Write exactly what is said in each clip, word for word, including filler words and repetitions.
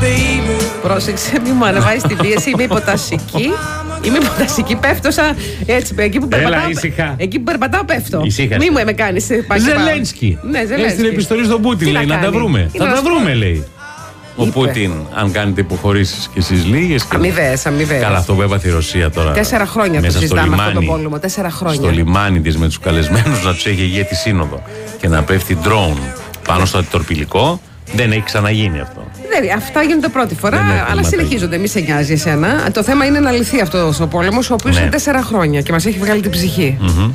Πρόσεξε, μη μου ανεβάζει την πίεση. Είμαι υποτασική. Είμαι υποτασική, πέφτω σαν έτσι. Εκεί που περπατάω, εκεί που περπατάω πέφτω. Μη μου με κάνει. Ζελένσκι. Ναι, Ζελένσκι. Στην επιστολή στον Πούτιν λέει να τα βρούμε. Θα τα βρούμε, λέει. Ο Πούτιν, αν κάνετε υποχωρήσεις και εσείς λίγες. Αμοιβαίες, αμοιβαίες. Καλά, αυτό που έπαθε η Ρωσία τώρα. Τέσσερα χρόνια το συζητάμε αυτό το πόλεμο. Τέσσερα χρόνια. Στο λιμάνι της με τους καλεσμένους να τους έχει ηγέτη σύνοδο και να πέφτει ντρόουν πάνω στο αντιτορπιλικό. Δεν έχει ξαναγίνει αυτό. Δεν, αυτά γίνονται πρώτη φορά, αλλά συνεχίζονται. Μη σε νοιάζει εσένα. Το θέμα είναι να λυθεί αυτό ο πόλεμος, ο οποίος ναι. είναι τέσσερα χρόνια και μας έχει βγάλει την ψυχή. Mm-hmm.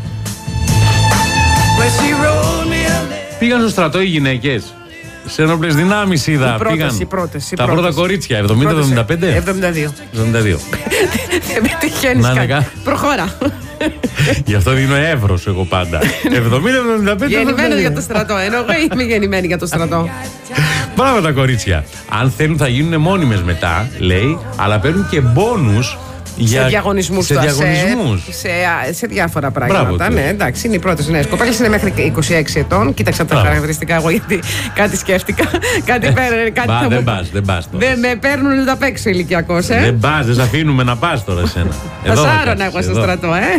Πήγαν στο στρατό οι γυναίκες. Σε ένοπλες δυνάμεις είδα. Οι πρώτες, πήγαν οι πρώτες, οι τα πρώτες. πρώτα κορίτσια, εβδομήντα εβδομήντα πέντε. εβδομήντα δύο. εβδομήντα δύο. Δεν με τυχαίνεις κάτι. Προχώρα. Γι' αυτό δίνω εύρος εγώ πάντα. εβδομήντα εβδομήντα πέντε. Γεννημένο για το στρατό. Ενώ εγώ είμαι γεννημένη για το στρατό. Μπράβο τα κορίτσια. Αν θέλουν θα γίνουν μόνιμες μετά, λέει, αλλά παίρνουν και μπόνους. Για... Σε διαγωνισμούς, σε, διαγωνισμούς. σε, σε διάφορα πράγματα. Ναι, εντάξει, είναι οι πρώτες νέες κοπέλες, είναι μέχρι είκοσι έξι ετών. Κοίταξα τα χαρακτηριστικά εγώ γιατί κάτι σκέφτηκα. Κάτι παίρνουν. Κάτι Μπα, θα δεν μου... πας, δεν πας τώρα. Δεν με παίρνουν να τα παίξω ηλικιακός, ε. Δεν πας, δεν σε αφήνουμε να πας τώρα εσένα. Θα σάρωνα εγώ στο στρατό, ε.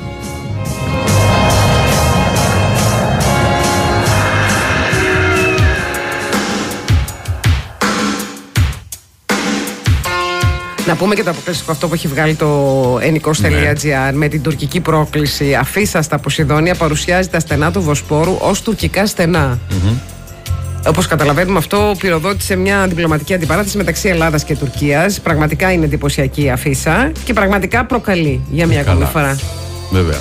Να πούμε και το αποκλειστικό αυτό που έχει βγάλει το ενικός τελεία τζι άρ με την τουρκική πρόκληση. Αφίσα στα Ποσειδόνια παρουσιάζει τα στενά του Βοσπόρου ως τουρκικά στενά. Mm-hmm. Όπως καταλαβαίνουμε, αυτό πυροδότησε μια διπλωματική αντιπαράθεση μεταξύ Ελλάδας και Τουρκίας. Πραγματικά είναι εντυπωσιακή η αφίσα και πραγματικά προκαλεί για μια ακόμη φορά. Βέβαια.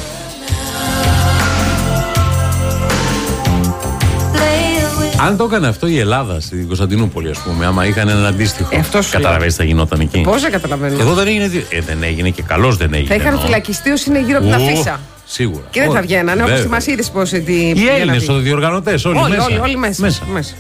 Αν το έκανε αυτό η Ελλάδα στην Κωνσταντινούπολη, ας πούμε, άμα είχαν έναν αντίστοιχο. Ε, καταλαβαίνεις τι θα γινόταν εκεί. Πώς δεν καταλαβαίνω. Εδώ δεν έγινε. Ε, δεν έγινε και καλώς δεν έγινε. Θα είχαν εννοώ. Φυλακιστεί όσοι είναι γύρω από την αφίσα. Σίγουρα. Και δεν θα βγαίνανε, όπως μας είδες πώς. Οι Έλληνες, οι διοργανωτές, όλοι, όλοι μέσα. Όλοι, όλοι μέσα. μέσα. μέσα.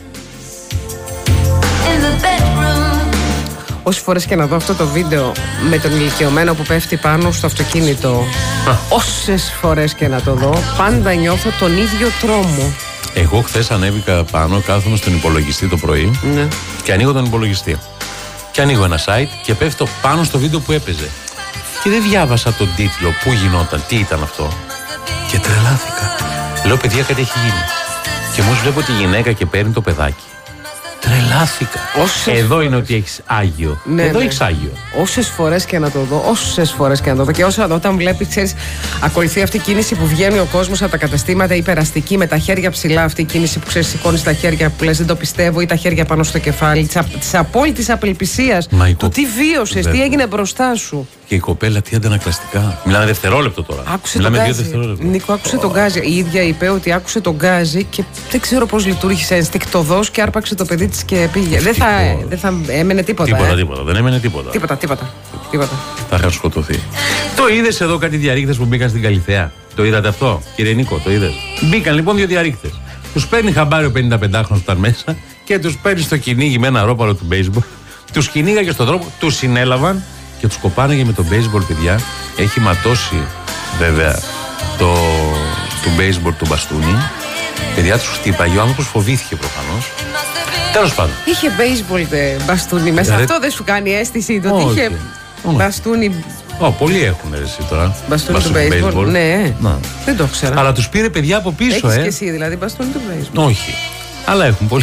Όσες φορές και να δω αυτό το βίντεο με τον ηλικιωμένο που πέφτει πάνω στο αυτοκίνητο, όσες φορές και να το δω, πάντα νιώθω τον ίδιο τρόμο. Εγώ χθες ανέβηκα πάνω, κάθομαι στον υπολογιστή το πρωί ναι. και ανοίγω τον υπολογιστή. Και ανοίγω ένα site και πέφτω πάνω στο βίντεο που έπαιζε. Και δεν διάβασα τον τίτλο, πού γινόταν, τι ήταν αυτό. Και τρελάθηκα. Λέω, παιδιά, κάτι έχει γίνει. Και μόλις βλέπω τη γυναίκα και παίρνει το παιδάκι. Τρελάθηκα. Όσες Εδώ φορές. Είναι ότι έχεις Άγιο. Ναι, Εδώ ναι. έχεις Άγιο. Όσες φορές και να το δω, όσες φορές και να το δω. Και όσο όταν βλέπεις, ξέρεις, ακολουθεί αυτή η κίνηση που βγαίνει ο κόσμος από τα καταστήματα, η περαστική με τα χέρια ψηλά. Αυτή η κίνηση που ξέρεις, σηκώνεις τα χέρια που λες δεν το πιστεύω, ή τα χέρια πάνω στο κεφάλι. Της απόλυτης απελπισίας. Του τι βίωσες, τι έγινε μπροστά σου. Και η κοπέλα τι αντανακλαστικά. Μιλάμε δευτερόλεπτο τώρα. Άκουσε Μιλάμε τον δύο γκάζι. Νίκο, άκουσε τον γκάζι. Η ίδια είπε ότι άκουσε τον γκάζι και δεν ξέρω πώς λειτουργήσε ενστικτωδώς και άρπαξε το παιδί της και πήγε. Δεν θα, δεν θα έμενε τίποτα. Τίποτα, ε. τίποτα. Δεν έμενε τίποτα. Τίποτα, τίποτα. τίποτα. Θα είχαν σκοτωθεί. Το είδες εδώ κάτι διαρρήκτες που μπήκαν στην Καλιθέα. Το είδατε αυτό, κύριε Νίκο, το είδες. Μπήκαν λοιπόν δύο διαρρήκτες. Τους παίρνει χαμπάρι ο πενηνταπεντάχρονος που ήταν μέσα και τους παίρνει στο κυνήγι με ένα ρόπαλο του baseball. Τους κυνήγαγε στον δρόμο, τους συνέλαβαν και τους κοπάναγε με το baseball, παιδιά. Έχει ματώσει βέβαια το του baseball του μπαστούνι. Παιδιά, τους χτύπαγε, ο άνθρωπος φοβήθηκε προφανώς. Τέλος πάντων. Είχε baseball μπαστούνι μέσα. Δηλαδή... Αυτό δεν σου κάνει αίσθηση το ότι είχε μπαστούνι. Ω, πολλοί έχουν εσύ τώρα. Μπαστούνι του baseball. baseball. Ναι, να. Δεν το ξέρα. Αλλά τους πήρε παιδιά από πίσω, Έχεις ε. και εσύ δηλαδή μπαστούνι του baseball. Όχι. Αλλά έχουν πολλοί.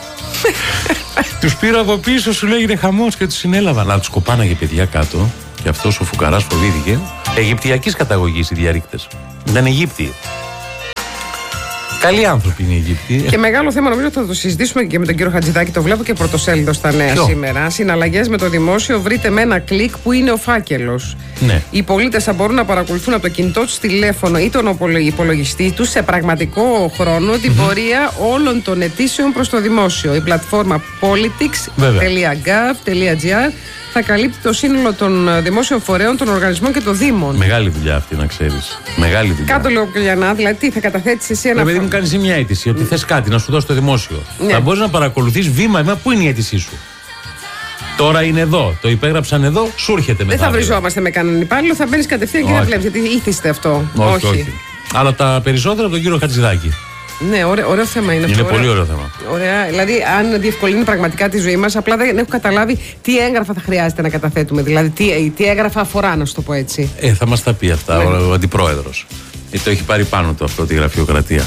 Τους πήρε από πίσω, σου λέγεται χαμός και τους συνέλαβαν. Αλλά τους κοπάναγε παιδιά κάτω. Και αυτός ο φουκαράς φοβήθηκε. Αιγυπτιακής καταγωγής οι διαρρήκτες. Ήταν Αιγύπτιοι. Καλοί άνθρωποι είναι οι Αιγύπτιοι. Και μεγάλο θέμα, νομίζω θα το συζητήσουμε και με τον κύριο Χατζηδάκη. Το βλέπω και πρωτοσέλιδο στα νέα Ποιο? σήμερα. Συναλλαγές με το δημόσιο, βρείτε με ένα κλικ που είναι ο φάκελος. Ναι. Οι πολίτες θα μπορούν να παρακολουθούν από το κινητό τους τηλέφωνο ή τον υπολογιστή τους σε πραγματικό χρόνο την πορεία όλων των αιτήσεων προς το δημόσιο. Η πλατφόρμα politics τελεία gov τελεία gr θα καλύπτει το σύνολο των δημόσιων φορέων, των οργανισμών και των δήμων. Μεγάλη δουλειά αυτή, να ξέρεις. Μεγάλη δουλειά. Κάτω λέω Κουλιανά, δηλαδή τι θα καταθέτεις εσύ ένα. Παιδί μου, κάνεις μια αίτηση ότι θες κάτι να σου δώσει το δημόσιο. Ναι. Θα μπορείς να παρακολουθείς βήμα-βήμα πού είναι η αίτησή σου. Τώρα είναι εδώ, το υπέγραψαν εδώ, σου έρχεται μετά. Δεν θα βριζόμαστε με κανέναν υπάλληλο, θα μπαίνεις κατευθείαν όχι. Και να βλέπεις. Γιατί ήθιστε αυτό. Όχι, όχι. όχι. Αλλά τα περισσότερα από τον κύριο Χατζηδάκη. Ναι, ωραίο, ωραίο θέμα είναι αυτό. Είναι πολύ ωραίο θέμα. Ωραία. Δηλαδή, αν διευκολύνει πραγματικά τη ζωή μας, απλά δεν έχω καταλάβει τι έγγραφα θα χρειάζεται να καταθέτουμε. Δηλαδή, τι, τι έγγραφα αφορά, να σου το πω έτσι. Ε, θα μας τα πει αυτά, ναι. ο, ο αντιπρόεδρος. Γιατί το έχει πάρει πάνω του αυτό τη γραφειοκρατία.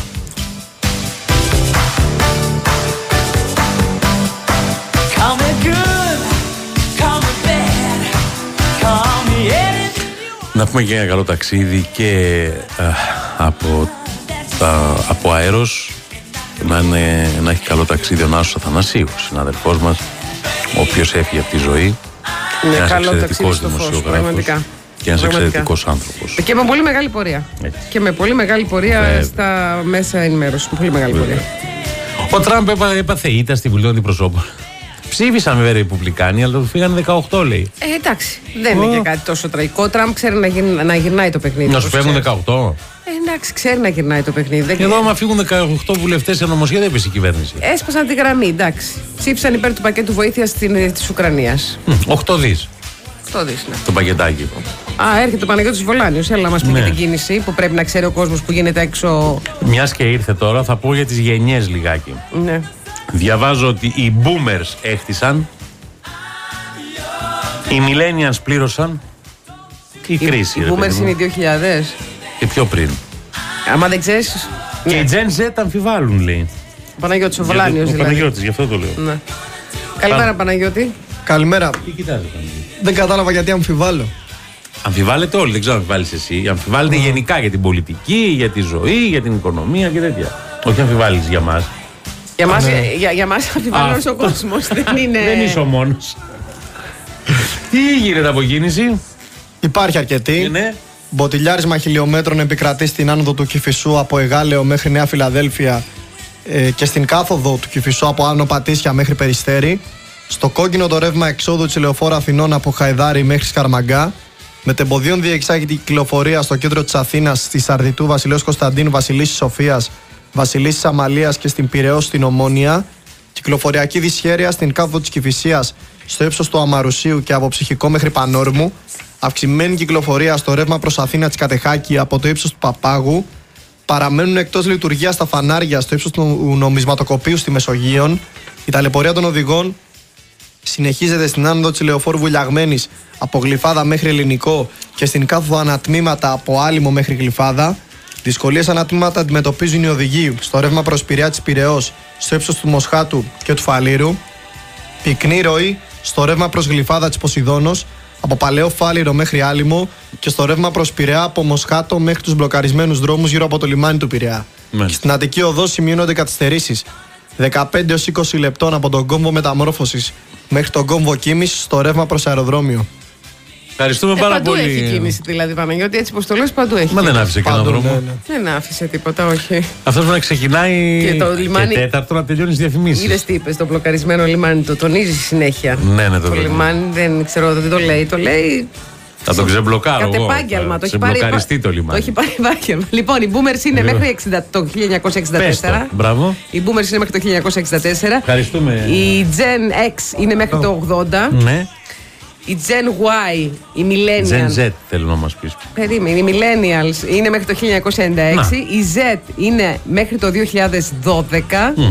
Να πούμε και ένα καλό ταξίδι και α, από, τα, από αέρος να, είναι, να έχει καλό ταξίδι ο Νάσος Αθανασίου, συναδελφός μας, ο οποίος έφυγε από τη ζωή. Ναι, ένας καλό εξαιρετικός ταξίδι στο φως, δημοσιογράφος και ένας εξαιρετικός άνθρωπος. Και με πολύ μεγάλη πορεία. Έτσι. Και με πολύ μεγάλη πορεία Βέβαια. στα μέσα ενημέρωση. Πολύ μεγάλη Βέβαια. πορεία. Ο Τραμπ έπα, έπαθε ήττα στη Βουλή των Αντιπροσώπων. Ψήφισαν βέβαια οι Ρεπουμπλικάνοι, αλλά το φύγανε δεκαοκτώ, λέει. Ε, εντάξει, δεν oh. είναι και κάτι τόσο τραγικό. Ο Τραμπ ξέρει να, γυρνά, να γυρνάει το παιχνίδι. Να σου φεύγουν δεκαοκτώ. Ε, εντάξει, ξέρει να γυρνάει το παιχνίδι. Εδώ, άμα φύγουν δεκαοκτώ βουλευτές σε νομοσχέδιο, έπεσε η κυβέρνηση. Έσπασαν τη γραμμή, εντάξει. Ψήφισαν υπέρ του πακέτου βοήθειας της Ουκρανίας. οκτώ δις. οκτώ δις, ναι. Το πακετάκι. Α, έρχεται ο Παναγιώτης Βολάνιος. Έλα να μας πει ναι. για την κίνηση που πρέπει να ξέρει ο κόσμος που γίνεται έξω. Μιας και ήρθε τώρα, θα πω για τις γενιές λιγάκι. Ναι. Διαβάζω ότι οι boomers έχτισαν. Οι millennials πλήρωσαν. Η, η κρίση. Οι boomers είναι οι δύο χιλιάδες. Και πιο πριν. Άμα δεν ξέρεις. Και ναι. οι Gen Z αμφιβάλλουν, λέει. Ο Παναγιώτης ο Βολάνιος δηλαδή. Ο Παναγιώτης, γι' αυτό το λέω. Ναι. Καλημέρα, Παναγιώτη. Καλημέρα. Τι κοιτάζει, Παναγιώτη. Δεν κατάλαβα γιατί αμφιβάλλω. Αμφιβάλλετε όλοι, δεν ξέρω αν αμφιβάλλεις εσύ. Αμφιβάλλετε mm. γενικά για την πολιτική, για τη ζωή, για την οικονομία και τέτοια. Όχι αμφιβάλλεις για μας. Για μας, ναι. για, για μας αμφιβάλλει όλος ο κόσμος. δεν είναι. Δεν είσαι ο μόνος. Τι γίνεται από κίνηση. Υπάρχει αρκετή. Είναι. Μποτιλιάρισμα χιλιόμετρων επικρατεί στην άνοδο του Κηφισού από Εγάλεο μέχρι Νέα Φιλαδέλφια ε, και στην κάθοδο του Κηφισού από Άνω Πατήσια μέχρι Περιστέρι. Στο κόκκινο το ρεύμα εξόδου της Λεωφόρου Αθηνών από Χαϊδάρι μέχρι Σκαρμαγκά. Μετεμποδίων διεξάγεται η κυκλοφορία στο κέντρο της Αθήνας, στη Σαρδιτού, Βασιλέως Κωνσταντίνου, Βασιλίσσης Σοφίας, Βασιλίσσης Αμαλίας και στην Πειραιώς στην Ομόνια. Κυκλοφοριακή δυσχέρεια στην κάθοδο της Κηφισίας στο ύψος του Αμαρουσίου και από Ψυχικό μέχρι Πανόρμου. Αυξημένη κυκλοφορία στο ρεύμα προς Αθήνα της Κατεχάκη από το ύψος του Παπάγου. Παραμένουν εκτός λειτουργίας τα φανάρια στο ύψος του Νομισματοκοπείου στη Μεσογείων. Η ταλαιπωρία των οδηγών συνεχίζεται στην άνοδο της Λεωφόρου Βουλιαγμένης από Γλυφάδα μέχρι Ελληνικό και στην κάθοδο ανατμήματα από Άλυμο μέχρι Γλυφάδα. Δυσκολίες ανατμήματα αντιμετωπίζουν οι οδηγοί στο ρεύμα προς Πειραιά της Πειραιώς στο ύψος του Μοσχάτου και του Φαλήρου. Πυκνή ροή στο ρεύμα προς Γλυφάδα της Ποσειδώνος από Παλαιό Φάληρο μέχρι Άλυμο και στο ρεύμα προς Πειραιά από Μοσχάτο μέχρι τους μπλοκαρισμένους δρόμους γύρω από το λιμάνι του Πειραιά. Και στην Αττική Οδό σημειώνονται καθυστερήσεις δεκαπέντε έως είκοσι λεπτών από τον κόμβο Μεταμόρφωσης μέχρι τον κόμβο Κίμης στο ρεύμα προς αεροδρόμιο. Ευχαριστούμε ε, πάρα παντού πολύ. Παντού έχει κίνηση δηλαδή, Παναγιώτη, έτσι πως το λες, παντού έχει. Μα δεν άφησε κανένα δρόμο. Ναι, ναι. Δεν άφησε τίποτα, όχι. Αυτός που να ξεκινάει και, το λιμάνι... και τέταρτο να τελειώνει τις διαφημίσεις. Είδες τι είπες, το μπλοκαρισμένο λιμάνι το τονίζει συνέχεια. Ναι, ναι, το, το λιμάνι δεν ξέρω, δεν το λέει, το λέει. Θα το ξεμπλοκάρω εγώ. Κατ' επάγγελμα. Το έχει πάρει το λιμάνι. Το έχει πάρει επάγγελμα. Λοιπόν, οι boomers είναι μέχρι το χίλια εννιακόσια εξήντα τέσσερα. Μπράβο. Οι boomers είναι μέχρι το χίλια εννιακόσια εξήντα τέσσερα. Ευχαριστούμε. Η Gen X είναι μέχρι το ογδόντα. Ναι. Η Gen Y, η Millennials. Gen Z θέλω να μας πεις. Περίμενε. Οι Millennials είναι μέχρι το χίλια εννιακόσια ενενήντα έξι. Να. Η Z είναι μέχρι το δύο χιλιάδες δώδεκα. Mm.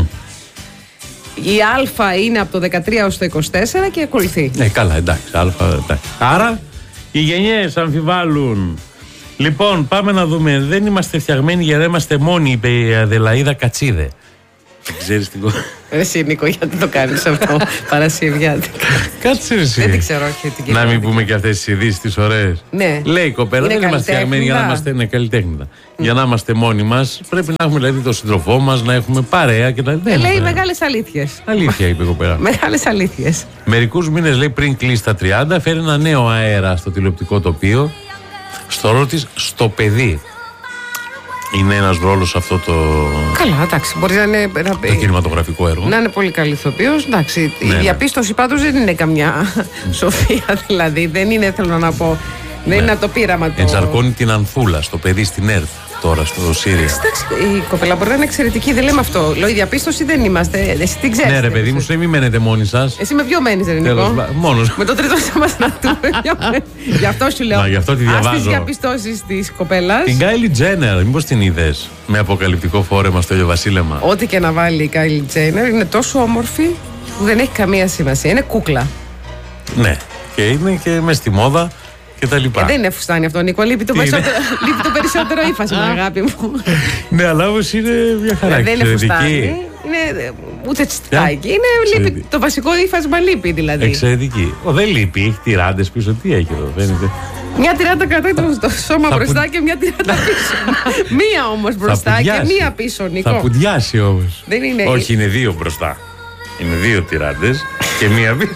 Η Α είναι από το δεκατρία έως το είκοσι τέσσερα και ακολουθεί. Ναι, καλά, εντάξει. Α, εντάξει. Άρα, οι γενιές αμφιβάλλουν. Λοιπόν, πάμε να δούμε. Δεν είμαστε φτιαγμένοι για να είμαστε μόνοι, είπε η Αδελαΐδα Κατσίδε. Ξέρεις τι. Εσύ, Νίκο, γιατί το κάνεις αυτό Παρασκευιάτικα. Κάτσε εσύ. Δεν την ξέρω, όχι. Την να μην πούμε και αυτές τις ειδήσεις τις ωραίες. Ναι. Λέει η κοπέλα, δεν είμαστε φτιαγμένοι για να είμαστε ναι, καλλιτέχνητα. Mm. Για να είμαστε μόνοι μας, πρέπει να έχουμε δηλαδή τον σύντροφό μας, να έχουμε παρέα και τα ε, λέει μεγάλες αλήθειες. Αλήθεια, είπε η κοπέλα. Μεγάλες αλήθειες. Μερικούς μήνες λέει πριν κλείσει τα τριάντα, φέρει ένα νέο αέρα στο τηλεοπτικό τοπίο. Στο ρόλο της στο παιδί. Είναι ένας ρόλος αυτό το. Καλά, εντάξει. Μπορεί να είναι. Το κινηματογραφικό έργο. Να είναι πολύ καλή ηθοποιός. Εντάξει. Ναι, η διαπίστωση ναι. πάντως δεν είναι καμιά σοφία. Δηλαδή δεν είναι, θέλω να πω. Δεν ναι. είναι το πείραμα του. Ενσαρκώνει την ανθούλα στο παιδί στην ΕΡΤ. τώρα στο Σύρια. Εντάξει, η κοπέλα μπορεί να είναι εξαιρετική, δεν λέμε αυτό. Λέω, η διαπίστωση δεν είμαστε. Εσύ την ξέρεις. Ναι, ρε παιδί μου, σου μην μένετε μόνοι σας. Εσύ με ποιο μένεις, Ελληνικό? Μόνος. Με το τρίτο θα μας να δούμε. Γι' αυτό σου λέω. Γι' αυτό τη διαβάζω. Ας τις διαπιστώσεις της κοπέλας. Την Κάιλι Τζένερ, μήπως την είδες με αποκαλυπτικό φόρεμα στο ηλιοβασίλεμα? Ό,τι και να βάλει η Κάιλι Τζένερ είναι τόσο όμορφη που δεν έχει καμία σημασία. Είναι κούκλα. Ναι, και είναι και μες στη μόδα και τα λοιπά. Ε, δεν είναι φουστάνι αυτό, Νίκο. Λείπει το, περισσότερο, λείπει το περισσότερο ύφασμα, αγάπη μου. Ναι, αλλά όμως είναι μια χαρά. Ε, δεν είναι φουστάνι. Είναι ούτε τσιτάκι. Είναι λείπει, το βασικό ύφασμα λείπει δηλαδή. Εξαιρετική. Ο, δεν λείπει, έχει τυράντες πίσω. Τι έχει εδώ, φαίνεται. Μια τυράντα κρατάει το, το σώμα μπροστά που... και μια τυράντα πίσω. Μία όμως μπροστά και μία πίσω, Νίκο. Θα πουδιάσει όμως. Δεν είναι... Όχι, είναι δύο μπροστά. Είναι δύο τυράντες και μία πίσω.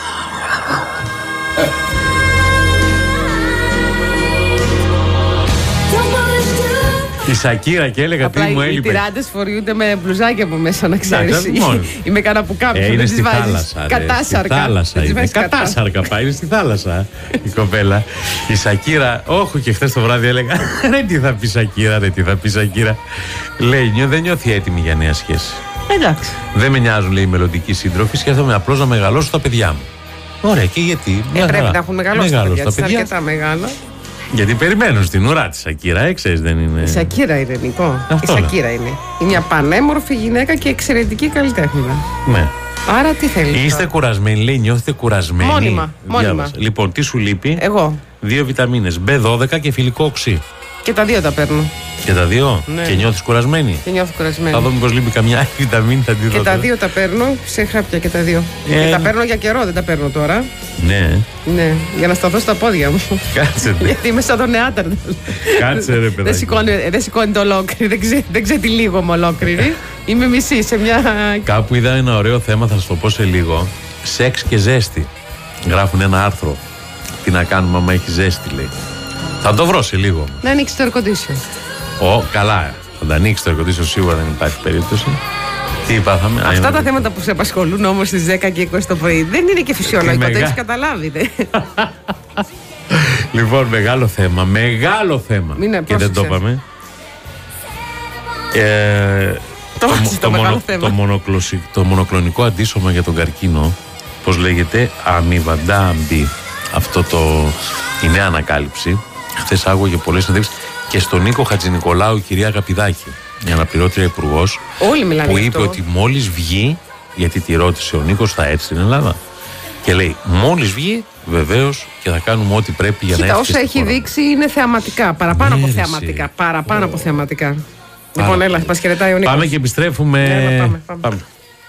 Η Σακύρα και έλεγα απλά τι μου έλειπε. Οι τυράντες φοριούνται με μπλουζάκια από μέσα, να ξέρεις. Ή με κανένα πουκάμισο. Ε, είναι στη θάλασσα. Κατάσαρκα. Στη θάλασσα είναι. Κατάσαρκα πάει, είναι στη θάλασσα η κοπέλα. Η Σακύρα, όχι και χθες το βράδυ έλεγα. Ρε τι θα πει Σακύρα, ρε τι θα πει Σακύρα. Λέει, νιώ, δεν νιώθει έτοιμη για νέα σχέση. Εντάξει. Δεν με νοιάζουν, λέει, οι μελλοντικοί σύντροφοι. Σκέφτομαι απλώς να μεγαλώσω τα παιδιά μου. Ωραία, και γιατί. Ε, πρέπει να έχουν μεγαλώσει τα παιδιά. Τα παιδιά. Αρκετά μεγάλα. Γιατί περιμένουν στην ουρά τη Σακύρα, ε, ξέρεις, δεν είναι. Η Σακύρα είναι, Νικό. Η Σακύρα είναι. Είναι μια πανέμορφη γυναίκα και εξαιρετική καλλιτέχνηδα. Ναι. Άρα τι θέλει. Είστε τώρα κουρασμένοι, λέει, νιώθετε κουρασμένοι. Μόνιμα. μόνιμα. Λοιπόν, τι σου λείπει? Εγώ. Δύο βιταμίνες, μπι δώδεκα και φιλικό οξύ. Και τα δύο τα παίρνω. Και τα δύο? Ναι. Και νιώθεις κουρασμένη? Και νιώθω κουρασμένη. Θα δω μήπως λείπει καμιά άλλη βιταμίνη, θα τη δω. Και τα δύο τα παίρνω σε χάπια και τα δύο. Ε... Και τα παίρνω για καιρό, δεν τα παίρνω τώρα. Ναι. Ναι, για να σταθώ στα πόδια μου. Κάτσε. Γιατί είμαι σαν τον Νεάτερ. Κάτσε ρε παιδάκι. Δεν σηκώνει, δεν σηκώνει το ολόκληρη, δεν, ξέ, δεν ξετυλίγομαι ολόκληρη. Είμαι μισή σε μια. Κάπου είδα ένα ωραίο θέμα, θα σας το πω σε λίγο. Σεξ και ζέστη. Γράφουν ένα άρθρο. Τι να κάνουμε άμα έχει ζέστη, λέει. Θα το βρω σε λίγο. Να ανοίξει το air condition. Ω, καλά. Θα τα ανοίξει το air condition, σίγουρα δεν υπάρχει περίπτωση. Τι είπαμε. Αυτά τα θέματα που σε απασχολούν όμως στις δέκα και είκοσι το πρωί δεν είναι και φυσιολογικό, το έχεις καταλάβει. Λοιπόν, μεγάλο θέμα. Μεγάλο θέμα. Μην και δεν το είπαμε. Ε, το, το, το, μονο, το, μονοκλωσι, το μονοκλονικό αντίσωμα για τον καρκίνο, πώς λέγεται, αμιβαντάμπι. Αυτό το, η νέα ανακάλυψη. Χθες άκουγε πολλές συνέντευξεις και στον Νίκο Χατζηνικολάου, η κυρία Αγαπηδάκη, η αναπληρώτρια υπουργός, που είπε ότι μόλις βγει, γιατί τη ρώτησε ο Νίκος, θα έρθει στην Ελλάδα. Και λέει, μόλις βγει, βεβαίως και θα κάνουμε ό,τι πρέπει για Κοίτα, να έρθει. Όσα έχει χώρα. δείξει είναι θεαματικά. Παραπάνω Μέρεση. από θεαματικά. Παραπάνω oh. από θεαματικά. Oh. Λοιπόν, έλα, μας χαιρετάει ο Νίκος. Πάμε και επιστρέφουμε. Έλα, πάμε, πάμε. πάμε.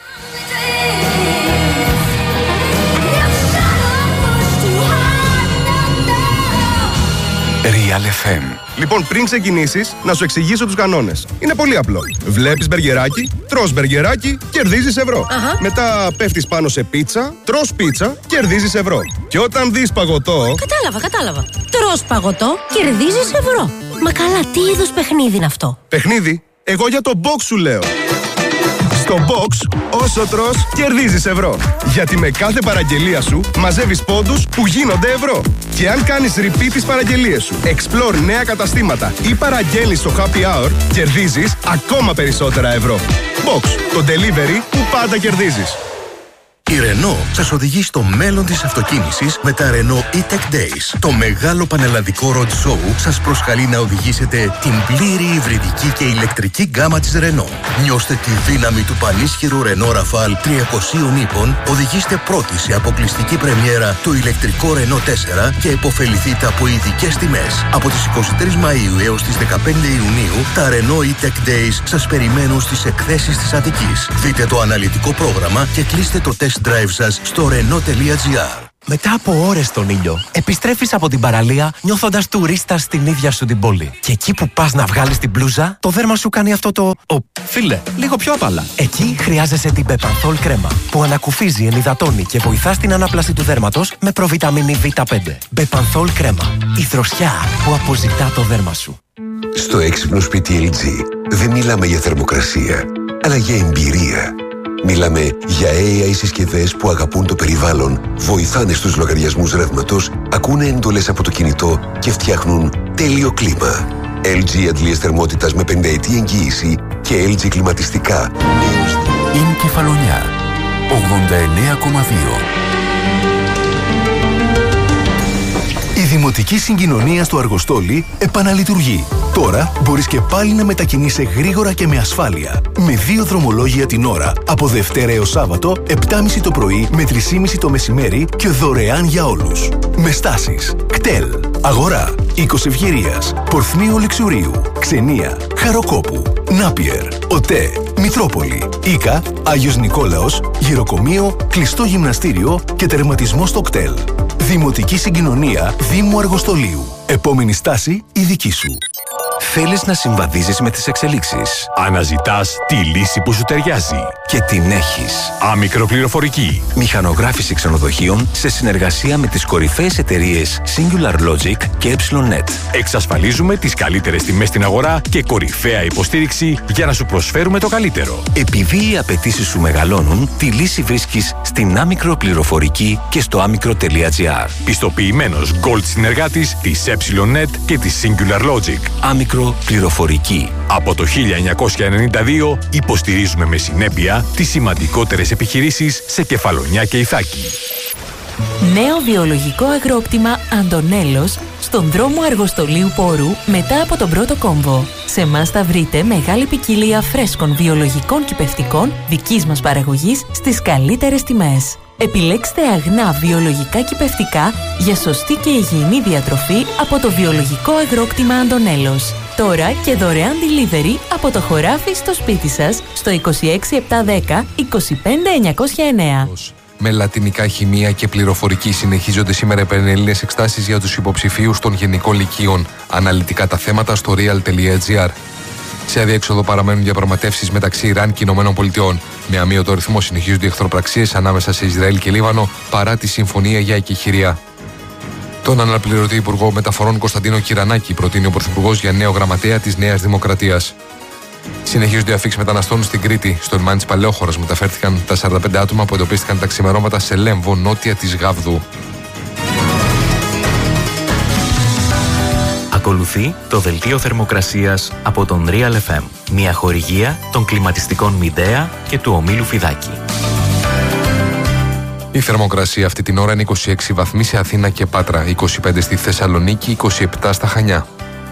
Real εφ εμ. Λοιπόν, πριν ξεκινήσεις, να σου εξηγήσω τους κανόνες. Είναι πολύ απλό. Βλέπεις μπεργκεράκι, τρως μπεργκεράκι, κερδίζεις ευρώ. Αχα. Μετά πέφτεις πάνω σε πίτσα, τρως πίτσα, κερδίζεις ευρώ. Και όταν δεις παγωτό. Κατάλαβα, κατάλαβα. Τρως παγωτό, κερδίζεις ευρώ. Μα καλά, τι είδους παιχνίδι είναι αυτό? Παιχνίδι, εγώ για το box σου λέω. Στο box, όσο τρως, κερδίζεις ευρώ. Γιατί με κάθε παραγγελία σου μαζεύεις πόντους που γίνονται ευρώ. Και αν κάνεις repeat τις παραγγελίες σου, explore νέα καταστήματα ή παραγγέλνεις στο happy hour, κερδίζεις ακόμα περισσότερα ευρώ. Box, το delivery που πάντα κερδίζεις. Η Renault σας οδηγεί στο μέλλον της αυτοκίνησης με τα Renault E-Tech Days. Το μεγάλο πανελλαδικό road show σας προσκαλεί να οδηγήσετε την πλήρη υβριδική και ηλεκτρική γκάμα της Renault. Νιώστε τη δύναμη του πανίσχυρου Renault Rafale τριακοσίων ύπων, οδηγήστε πρώτοι σε αποκλειστική πρεμιέρα το ηλεκτρικό Renault τέσσερα και υποφεληθείτε από ειδικές τιμές. Από τις εικοστή τρίτη Μαΐου έως τις δεκαπέντε Ιουνίου, τα Renault E-Tech Days σας περιμένουν στις εκθέσεις της Αττικής. Δείτε το αναλυτικό πρόγραμμα και κλείστε το test drive σας στο renault τελεία gr. Μετά από ώρες στον ήλιο, επιστρέφεις από την παραλία νιώθοντας τουρίστας στην ίδια σου την πόλη. Και εκεί που πας να βγάλεις την μπλούζα, το δέρμα σου κάνει αυτό το «Ω, φίλε, λίγο πιο απαλά». Εκεί χρειάζεσαι την Bepanthol κρέμα, που ανακουφίζει, ενυδατώνει και βοηθά στην ανάπλαση του δέρματος με προβιταμίνη βι πέντε. Bepanthol κρέμα, η δροσιά που αποζητά το δέρμα σου. Στο έξυπνο σπίτι ελ τζι δεν μιλάμε για θερμοκρασία, αλλά για εμπειρία. Μιλάμε για έι άι συσκευές που αγαπούν το περιβάλλον, βοηθάνε στους λογαριασμούς ρεύματος, ακούνε εντολές από το κινητό και φτιάχνουν τέλειο κλίμα. ελ τζι αντλίες θερμότητας με πενταετή εγγύηση και ελ τζι κλιματιστικά. Είναι Κεφαλονιά ογδόντα εννέα κόμμα δύο. Η Δημοτική Συγκοινωνία στο Αργοστόλι επαναλειτουργεί. Τώρα μπορείς και πάλι να μετακινείσαι γρήγορα και με ασφάλεια. Με δύο δρομολόγια την ώρα, από Δευτέρα έως Σάββατο, επτά και μισή το πρωί με τρεις και μισή το μεσημέρι και δωρεάν για όλους. Με στάσεις Κτέλ, Αγορά, Οίκος Ευγυρίας, Πορθμίου Λιξουρίου, Ξενία, Χαροκόπου, Νάπιερ, ΟΤΕ, Μητρόπολη, Ίκα, Άγιος Νικόλαος, Γυροκομείο, Κλειστό Γυμναστήριο και τερματισμό στο Κτέλ. Δημοτική Συγκοινωνία Δήμου Αργοστολίου. Επόμενη στάση η δική σου. Θέλεις να συμβαδίζεις με τις εξελίξεις. Αναζητάς τη λύση που σου ταιριάζει. Και την έχεις. Άμικροπληροφορική. Μηχανογράφηση ξενοδοχείων σε συνεργασία με τις κορυφαίες εταιρείες Singular Logic και EpsilonNet. Εξασφαλίζουμε τις καλύτερες τιμές στην αγορά και κορυφαία υποστήριξη για να σου προσφέρουμε το καλύτερο. Επειδή οι απαιτήσεις σου μεγαλώνουν, τη λύση βρίσκεις στην άμικροπληροφορική και στο άμικρο.gr. Πιστοποιημένος Gold συνεργάτης της EpsilonNet και της Singular Logic. Άμικροπληροφορική. Από το χίλια εννιακόσια ενενήντα δύο υποστηρίζουμε με συνέπεια τις σημαντικότερες επιχειρήσεις σε Κεφαλονιά και Ιθάκη. Νέο βιολογικό αγρόκτημα Αντωνέλος στον δρόμο Αργοστολίου Πόρου μετά από τον πρώτο κόμβο. Σε εμάς θα βρείτε μεγάλη ποικιλία φρέσκων βιολογικών κυπευτικών δικής μας παραγωγής στις καλύτερες τιμές. Επιλέξτε αγνά βιολογικά κυπευτικά για σωστή και υγιεινή διατροφή από το βιολογικό αγρόκτημα Αντωνέλος. Τώρα και δωρεάν delivery από το χωράφι στο σπίτι σας στο είκοσι έξι επτακόσια δέκα είκοσι πέντε εννιακόσια εννέα. Με λατινικά, χημεία και πληροφορική συνεχίζονται σήμερα πανελλήνιες εξετάσεις για τους υποψηφίους των γενικών λυκείων. Αναλυτικά τα θέματα στο real.gr. Σε αδιέξοδο παραμένουν διαπραγματεύσεις μεταξύ Ιράν και Ηνωμένων Πολιτειών. Με αμύωτο ρυθμό συνεχίζονται οι εχθροπραξίες ανάμεσα σε Ισραήλ και Λίβανο παρά τη συμφωνία για εκεχηρία. Τον αναπληρωτή Υπουργό Μεταφορών Κωνσταντίνο Κυρανάκη προτείνει ο Πρωθυπουργός για νέο γραμματέα της Νέας Δημοκρατίας. Συνεχίζονται οι αφίξεις μεταναστών στην Κρήτη. Στο λιμάνι της Παλαιόχωρας μεταφέρθηκαν τα σαράντα πέντε άτομα που εντοπίστηκαν τα ξημερώματα σε Λέμβο, νότια της Γάβδου. Ακολουθεί το δελτίο θερμοκρασίας από τον Real εφ εμ. Μια χορηγία των κλιματιστικών Μηντέα και του ομίλου Φιδάκη. Η θερμοκρασία αυτή την ώρα είναι είκοσι έξι βαθμοί σε Αθήνα και Πάτρα, είκοσι πέντε στη Θεσσαλονίκη, είκοσι επτά στα Χανιά.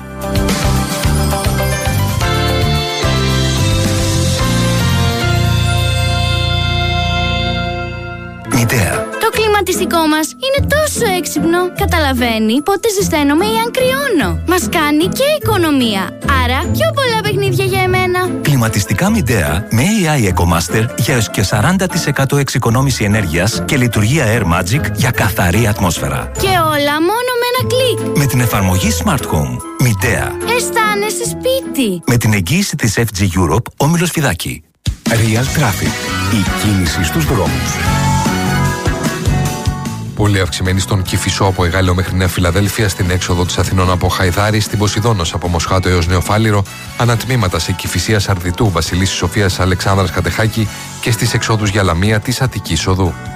Μηντέα. Το κλιματιστικό μας είναι τόσο έξυπνο. Καταλαβαίνει πότε ζεσταίνομαι ή αν κρυώνω. Μας κάνει και οικονομία. Άρα πιο πολλά παιχνίδια για εμένα. Κλιματιστικά Μηντέα με έι άι EcoMaster για έως και σαράντα τοις εκατό εξοικονόμηση ενέργειας και λειτουργία Air Magic για καθαρή ατμόσφαιρα. Και όλα μόνο με ένα κλικ. Με την εφαρμογή Smart Home. Μηντέα. Αισθάνεσαι σπίτι. Με την εγγύηση της εφ τζι Europe, όμιλος Φιδάκη. Real Traffic. Η κίνηση στους δρόμους. Πολύ αυξημένη στον Κηφισό από Εγάλεο μέχρι Νέα Φιλαδέλφια, στην έξοδο της Αθηνών από Χαϊδάρη, στην Ποσειδώνος από Μοσχάτο έως Νεοφάλιρο, ανατμήματα σε Κηφισίας Αρδιτού, Βασιλίσσης Σοφίας Αλεξάνδρας Κατεχάκη και στις εξόδους για Λαμία της Αττικής Οδού.